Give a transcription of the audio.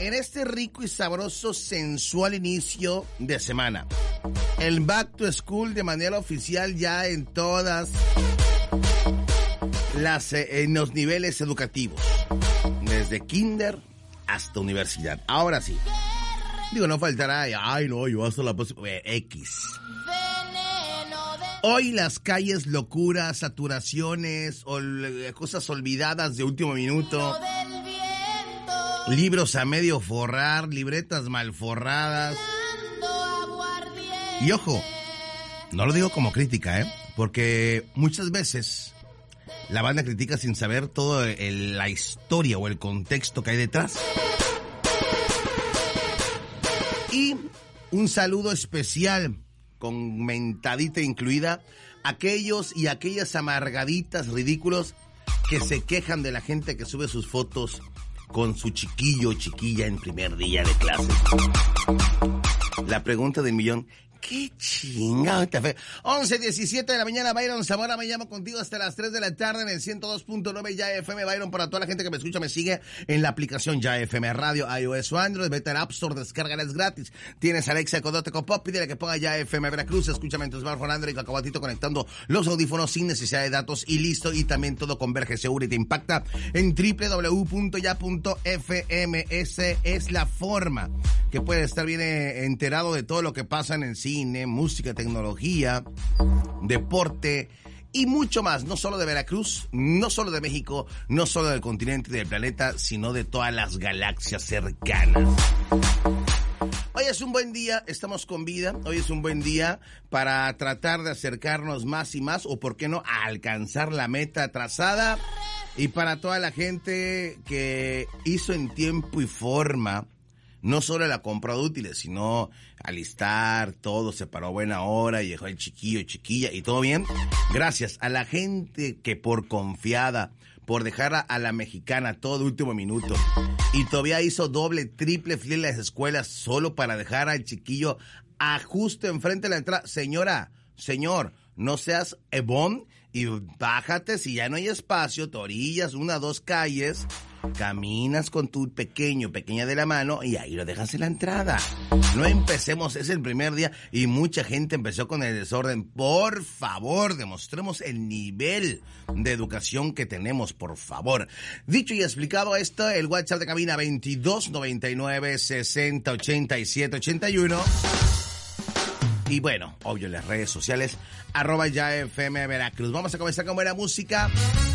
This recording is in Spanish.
en este rico y sabroso, sensual inicio de semana. El Back to School de manera oficial ya en todas en los niveles educativos, desde kinder hasta universidad. Ahora sí, digo, no faltará, ay no, yo hasta la X. Hoy las calles, locuras, saturaciones, cosas olvidadas de último minuto, libros a medio forrar, libretas mal forradas. Y ojo, no lo digo como crítica, porque muchas veces la banda critica sin saber toda la historia o el contexto que hay detrás. Y un saludo especial, con mentadita incluida, aquellos y aquellas amargaditas ridículos que se quejan de la gente que sube sus fotos con su chiquillo o chiquilla en primer día de clase. La pregunta del millón: ¿qué chingado te fue? 11:17 de la mañana, Byron Zamora, me llamo contigo hasta las 3 de la tarde en el 102.9 Ya FM. Byron, para toda la gente que me escucha, me sigue en la aplicación Ya FM Radio, iOS o Android. Vete al App Store, descárgala, es gratis. Tienes Alexa, Codote con Pop, pídele que ponga Ya FM Veracruz. Escúchame en tu smartphone Android, cacahuatito, conectando los audífonos sin necesidad de datos y listo. Y también todo converge seguro y te impacta en www.ya.fm. Esa es la forma que puedes estar bien enterado de todo lo que pasa en el cine, música, tecnología, deporte y mucho más. No solo de Veracruz, no solo de México, no solo del continente y del planeta, sino de todas las galaxias cercanas. Hoy es un buen día, estamos con vida. Hoy es un buen día para tratar de acercarnos más y más, o por qué no, a alcanzar la meta trazada. Y para toda la gente que hizo en tiempo y forma no solo la compra de útiles, sino alistar, todo se paró a buena hora y dejó el chiquillo, chiquilla y todo bien. Gracias a la gente que por confiada, por dejar a la mexicana todo de último minuto y todavía hizo doble, triple fila en las escuelas solo para dejar al chiquillo a justo enfrente de la entrada. Señora, señor, no seas ebón y bájate si ya no hay espacio, te orillas 1 o 2 calles, caminas con tu pequeña de la mano y ahí lo dejas en la entrada. No empecemos, es el primer día y mucha gente empezó con el desorden. Por favor, demostremos el nivel de educación que tenemos, por favor. Dicho y explicado esto, el WhatsApp de cabina 22 99 60 87 81. Y bueno, obvio, las redes sociales, @YaFM Veracruz. Vamos a comenzar con buena música.